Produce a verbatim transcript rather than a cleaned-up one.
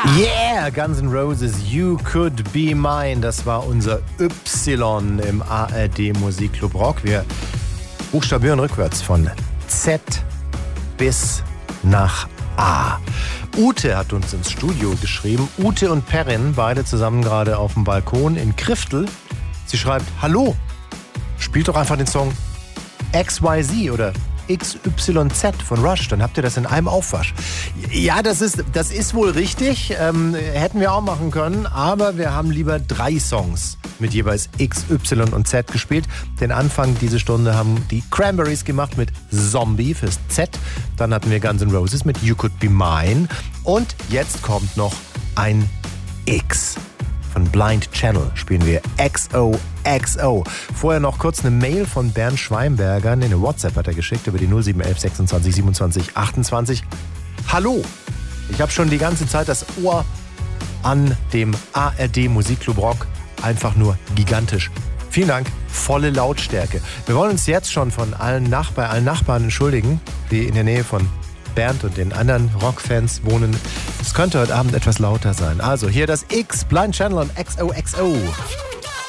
Yeah, Guns N' Roses, You Could Be Mine. Das war unser Y im A R D Musikclub Rock. Wir buchstabieren rückwärts von Z bis nach A. Ute hat uns ins Studio geschrieben. Ute und Perrin, beide zusammen gerade auf dem Balkon in Kriftel. Sie schreibt, hallo, spielt doch einfach den Song X Y Z oder X Y Z von Rush, dann habt ihr das in einem Aufwasch. Ja, das ist, das ist wohl richtig, ähm, hätten wir auch machen können, aber wir haben lieber drei Songs mit jeweils X, Y und Z gespielt. Den Anfang diese Stunde haben die Cranberries gemacht mit Zombie fürs Z, dann hatten wir Guns N' Roses mit You Could Be Mine und jetzt kommt noch ein X. Von Blind Channel spielen wir X O X O. Vorher noch kurz eine Mail von Bernd Schweinberger. In eine WhatsApp hat er geschickt über die null sieben eins eins sechsundzwanzig siebenundzwanzig achtundzwanzig. Hallo, ich habe schon die ganze Zeit das Ohr an dem A R D Musikclub Rock. Einfach nur gigantisch. Vielen Dank, volle Lautstärke. Wir wollen uns jetzt schon von allen Nach- bei allen Nachbarn entschuldigen, die in der Nähe von Bernd und den anderen Rockfans wohnen. Es könnte heute Abend etwas lauter sein. Also hier das X, Blind Channel und X O X O.